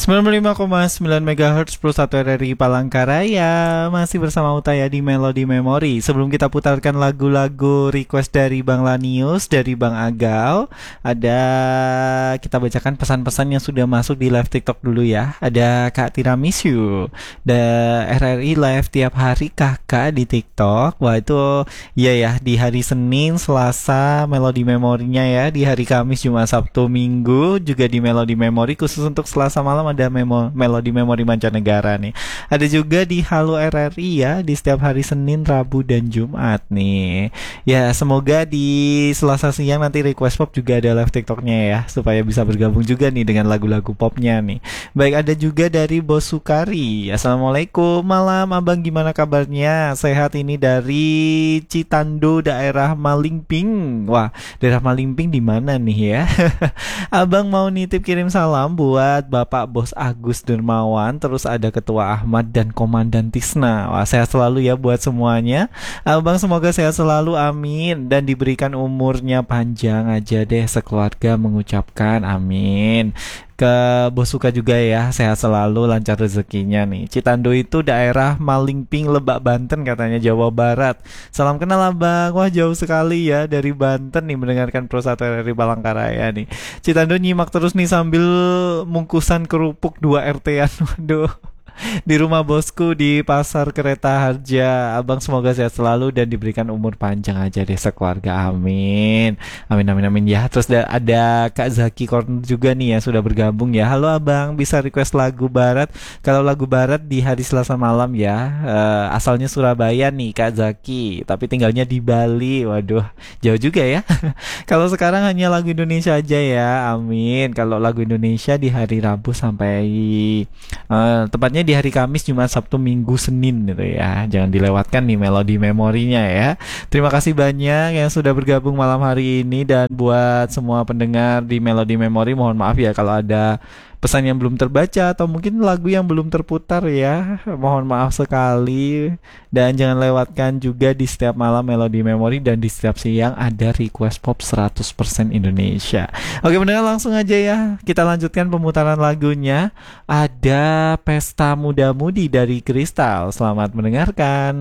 95,9 MHz plus 1 RRI Palangkaraya. Masih bersama Utaya di Melody Memory. Sebelum kita putarkan lagu-lagu request dari Bang Lanius, dari Bang Agal, kita bacakan pesan-pesan yang sudah masuk di live TikTok dulu ya. Ada Kak Tiramisu, RRI live tiap hari kakak di TikTok. Wah itu iya ya, di hari Senin, Selasa Melody Memorinya ya, di hari Kamis, Jumat, Sabtu, Minggu juga di Melody Memory. Khusus untuk Selasa malam ada Melody Memory mancanegara nih. Ada juga di Halo RRI ya, di setiap hari Senin, Rabu, dan Jumat nih. Ya semoga di Selasa siang nanti request pop juga ada live TikToknya ya, supaya bisa bergabung juga nih dengan lagu-lagu popnya nih. Baik, ada juga dari Bos Sukari. Assalamualaikum malam abang, gimana kabarnya? Sehat ini dari Citando, daerah Malingping. Wah, daerah Malingping di mana nih ya? Abang mau nitip kirim salam buat Bapak Bos Agus Dermawan, terus ada Ketua Ahmad dan Komandan Tisna. Wah, sehat selalu ya buat semuanya. Abang semoga sehat selalu, amin. Dan diberikan umurnya panjang aja deh, sekeluarga mengucapkan amin. Ke Bos Suka juga ya, sehat selalu, lancar rezekinya nih. Citando itu daerah Malingping, Lebak, Banten katanya, Jawa Barat. Salam kenal abang. Wah jauh sekali ya dari Banten nih mendengarkan Pro 1 RRI Palangkaraya nih. Citando nyimak terus nih sambil mungkusan kerupuk 2 RT-an. Waduh, di rumah bosku di Pasar Kereta Harja. Abang semoga sehat selalu dan diberikan umur panjang aja deh sekeluarga, amin. Amin amin amin ya. Terus ada Kak Zaki Corner juga nih yang sudah bergabung ya. Halo abang, bisa request lagu barat? Kalau lagu barat di hari Selasa malam ya. Asalnya Surabaya nih Kak Zaki, tapi tinggalnya di Bali. Waduh, jauh juga ya. Kalau sekarang hanya lagu Indonesia aja ya, amin. Kalau lagu Indonesia di hari Rabu sampai tepatnya di hari Kamis, Jumat, Sabtu, Minggu, Senin gitu ya. Jangan dilewatkan nih Melody Memorinya ya. Terima kasih banyak yang sudah bergabung malam hari ini, dan buat semua pendengar di Melody Memory mohon maaf ya kalau ada pesan yang belum terbaca atau mungkin lagu yang belum terputar ya. Mohon maaf sekali. Dan jangan lewatkan juga di setiap malam Melody Memory dan di setiap siang ada request pop 100% Indonesia. Oke pendengar, langsung aja ya kita lanjutkan pemutaran lagunya. Ada Pesta Muda Mudi dari Kristal. Selamat mendengarkan.